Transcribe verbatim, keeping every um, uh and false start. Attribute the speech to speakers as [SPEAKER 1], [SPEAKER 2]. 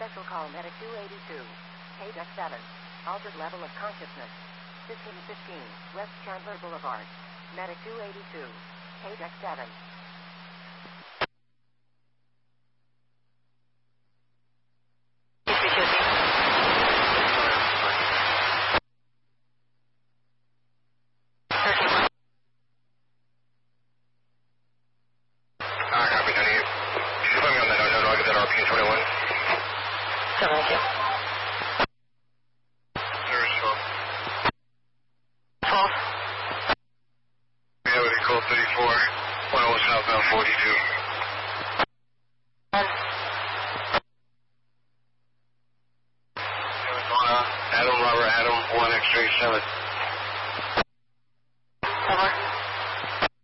[SPEAKER 1] Special call Medic two eighty-two. K deck seven. Altered level of consciousness. fifteen fifteen. West Chandler Boulevard. Medic two eighty-two. K deck seven.
[SPEAKER 2] thirty-four, one oh southbound forty-two.